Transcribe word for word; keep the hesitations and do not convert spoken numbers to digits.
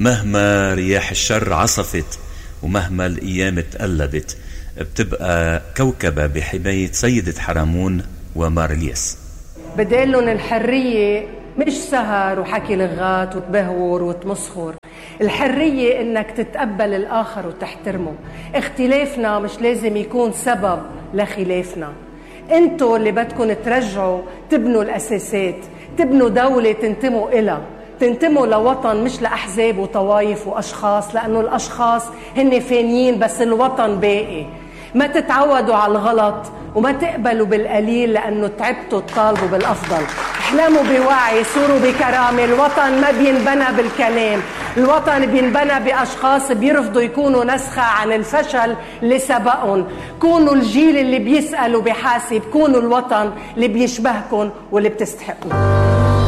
مهما رياح الشر عصفت ومهما الأيام تقلبت بتبقى كوكبة بحماية سيدة حرمون ومارليس. بدالن الحرية مش سهر وحكي لغات وتبهور وتمسخر. الحرية انك تتقبل الآخر وتحترمه. اختلافنا مش لازم يكون سبب لخلافنا. انتوا اللي بدكن ترجعوا تبنوا الأساسات، تبنوا دولة تنتموا إلها، تنتموا لوطن مش لأحزاب وطوايف وأشخاص، لأنه الأشخاص هن فانيين بس الوطن باقي. ما تتعودوا على الغلط وما تقبلوا بالقليل، لأنه تعبتوا تطالبوا بالأفضل. احلموا بوعي، صوروا بكرامة. الوطن ما بينبنى بالكلام، الوطن بينبنى بأشخاص بيرفضوا يكونوا نسخة عن الفشل اللي سبقهم. كونوا الجيل اللي بيسأل وبيحاسب، كونوا الوطن اللي بيشبهكم واللي بتستحقوا.